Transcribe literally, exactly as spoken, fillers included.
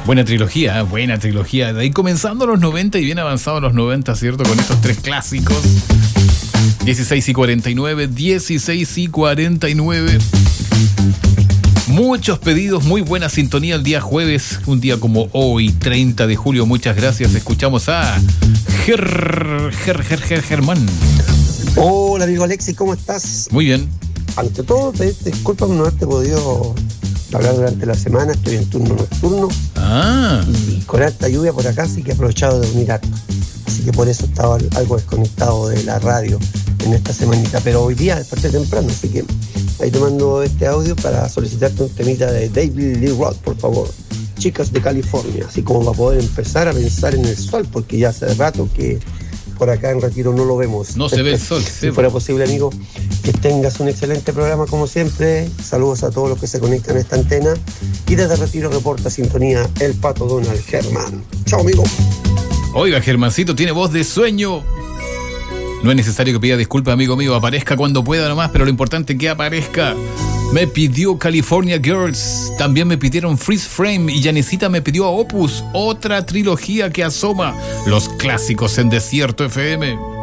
Buena trilogía, ¿eh? Buena trilogía. De ahí comenzando los noventa y bien avanzado los noventa, ¿cierto? Con estos tres clásicos. dieciséis y cuarenta y nueve, dieciséis y cuarenta y nueve. Muchos pedidos, muy buena sintonía el día jueves, un día como hoy, treinta de julio. Muchas gracias. Escuchamos a Ger, Ger, Ger, Ger, Germán. Hola, amigo Alexis, ¿cómo estás? Muy bien. Ante todo, pedirte disculpas por no haberte podido hablar durante la semana. Estoy en turno nocturno. Ah. Y con alta lluvia por acá, así que he aprovechado de dormir harto. Así que por eso estaba algo desconectado de la radio en esta semanita. Pero hoy día desperté temprano, así que ahí te mando este audio para solicitarte un temita de David Lee Roth, por favor. Chicas de California, así como para poder empezar a pensar en el sol, porque ya hace rato que por acá en Retiro no lo vemos. No se ve el sol. Si fuera posible, amigo, que tengas un excelente programa como siempre. Saludos a todos los que se conectan a esta antena. Y desde Retiro reporta sintonía el Pato Donald Germán. Chao, amigo. Oiga, Germancito tiene voz de sueño. No es necesario que pida disculpas, amigo mío. Aparezca cuando pueda nomás, pero lo importante es que aparezca. Me pidió California Girls. También me pidieron Freeze Frame. Y Janesita me pidió a Opus. Otra trilogía que asoma. Los clásicos en Desierto F M.